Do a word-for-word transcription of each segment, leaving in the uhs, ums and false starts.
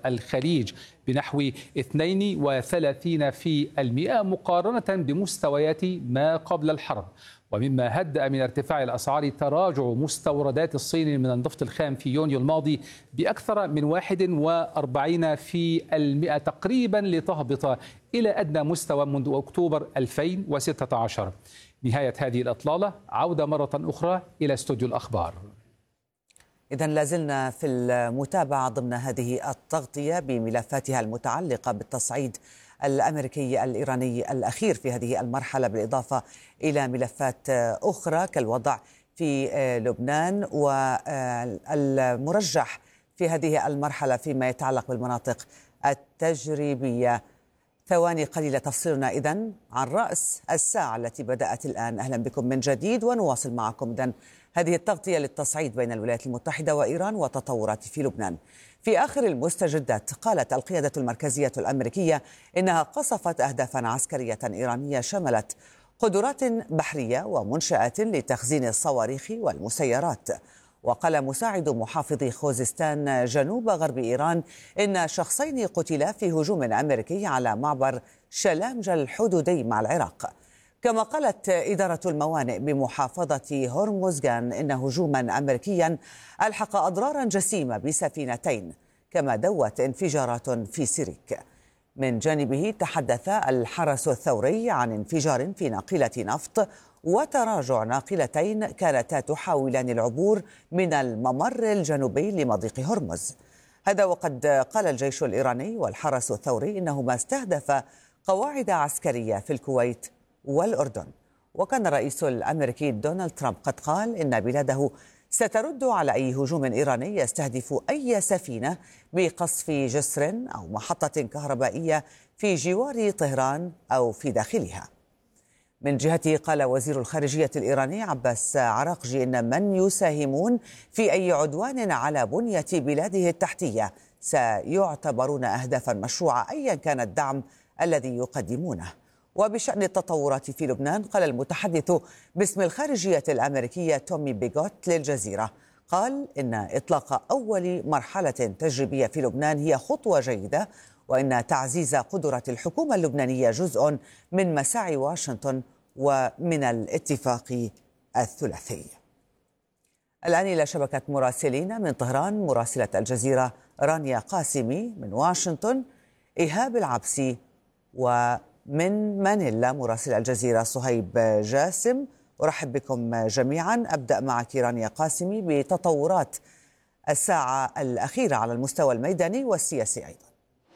الخليج بنحو اثنين وثلاثين بالمئة مقارنة بمستويات ما قبل الحرب. ومما هدأ من ارتفاع الأسعار تراجع مستوردات الصين من النفط الخام في يونيو الماضي بأكثر من واحد وأربعين بالمئة تقريبا لتهبط إلى أدنى مستوى منذ أكتوبر ألفين وستة عشر. نهاية هذه الإطلالة عودة مرة أخرى إلى استوديو الأخبار. إذن لازلنا في المتابعة ضمن هذه التغطية بملفاتها المتعلقة بالتصعيد الأمريكي الإيراني الأخير في هذه المرحلة، بالإضافة إلى ملفات أخرى كالوضع في لبنان والمرجح في هذه المرحلة فيما يتعلق بالمناطق التجريبية. ثواني قليلة تفصلنا إذن عن رأس الساعة التي بدأت الآن. أهلا بكم من جديد ونواصل معكم إذن هذه التغطية للتصعيد بين الولايات المتحدة وإيران وتطورات في لبنان. في آخر المستجدات قالت القيادة المركزية الأمريكية إنها قصفت أهدافا عسكرية إيرانية شملت قدرات بحرية ومنشآت لتخزين الصواريخ والمسيرات. وقال مساعد محافظ خوزستان جنوب غرب إيران إن شخصين قتلا في هجوم أمريكي على معبر شلامجة الحدودي مع العراق. كما قالت إدارة الموانئ بمحافظة هرمزغان إن هجوما أمريكيا ألحق أضرارا جسيمة بسفينتين، كما دوت انفجارات في سيريك. من جانبه تحدث الحرس الثوري عن انفجار في ناقلة نفط وتراجع ناقلتين كانتا تحاولان العبور من الممر الجنوبي لمضيق هرمز. هذا وقد قال الجيش الإيراني والحرس الثوري إنهما استهدف قواعد عسكرية في الكويت والأردن. وكان الرئيس الأمريكي دونالد ترامب قد قال إن بلاده سترد على أي هجوم إيراني يستهدف أي سفينة بقصف جسر أو محطة كهربائية في جوار طهران أو في داخلها. من جهته قال وزير الخارجية الإيراني عباس عراقجي إن من يساهمون في أي عدوان على بنية بلاده التحتية سيعتبرون أهدافا مشروعة أيا كان الدعم الذي يقدمونه. وبشأن التطورات في لبنان قال المتحدث باسم الخارجية الأمريكية تومي بيغوت للجزيرة قال إن إطلاق أول مرحلة تجريبية في لبنان هي خطوة جيدة، وإن تعزيز قدرة الحكومة اللبنانية جزء من مساعي واشنطن ومن الاتفاق الثلاثي. الآن إلى شبكة مراسلين من طهران، مراسلة الجزيرة رانيا قاسمي، من واشنطن إيهاب العبسي، ومن مانيلا مراسل الجزيرة صهيب جاسم. أرحب بكم جميعا. أبدأ معك رانيا قاسمي بتطورات الساعة الأخيرة على المستوى الميداني والسياسي أيضا.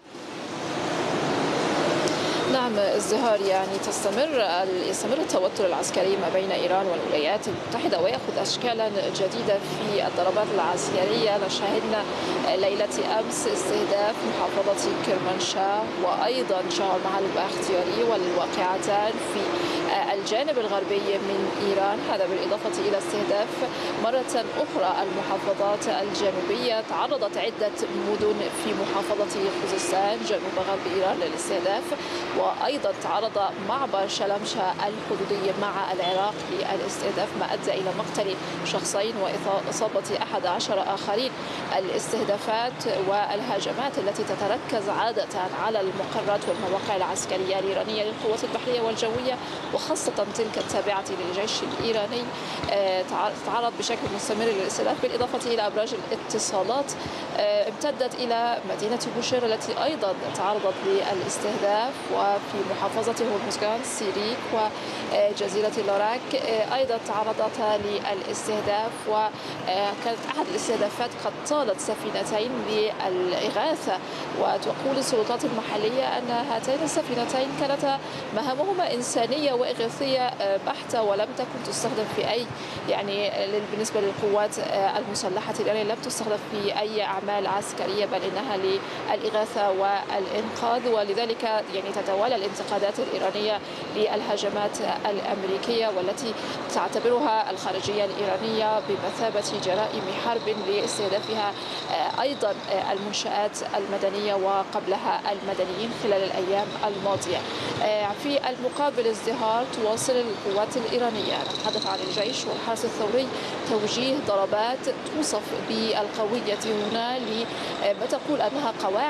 نعم ازدهار، يعني تستمر يستمر التوتر العسكري ما بين إيران والولايات المتحدة ويأخذ أشكالا جديدة في الضربات العسكرية. شاهدنا ليلة أمس استهداف محافظة كرمانشاه وأيضا شهر محل باختياري، والواقعتان في الجانب الغربي من إيران. هذا بالإضافة إلى استهداف مرة أخرى المحافظات الجنوبية. تعرضت عدة مدن في محافظة خوزستان جنوب غرب إيران للاستهداف، وأيضا تعرض معبر شلمشة الحدودي مع العراق للاستهداف، ما أدى إلى مقتل شخصين وإصابة أحد عشر آخرين. الاستهدافات والهجمات التي تتركز عادة على المقرات والمواقع العسكرية الإيرانية للقوات البحرية والجوية، وخاصة تلك التابعة للجيش الإيراني، تعرض بشكل مستمر للاستهداف، بالإضافة إلى أبراج الاتصالات امتدت إلى مدينة بوشير التي أيضا تعرضت للاستهداف، وفي محافظة هرمزغان سيريك وجزيرة لوراك أيضا تعرضتا للاستهداف. وكانت أحد الاستهدافات قد طالت سفينتين للإغاثة، وتقول السلطات المحلية أن هاتين السفينتين كانتا مهامهما إنسانية وإغاثية بحتة، ولم تكن تستخدم في أي يعني بالنسبة للقوات المسلحة الإيرانية لم تستخدم في أي أعمال عسكرية، بل إنها للإغاثة والإنقاذ. ولذلك يعني تتوالى الانتقادات الإيرانية للهجمات الأمريكية، والتي تعتبرها الخارجية الإيرانية بمثابة جرائم حرب لاستهدافها أيضا المنشآت المدنية وقبلها المدنيين خلال الأيام الماضية. في المقابل ازدهار تواصل القوات الإيرانية، نتحدث عن الجيش والحرس الثوري، توجيه ضربات توصف بالقوية هنا لما تقول أنها قواعد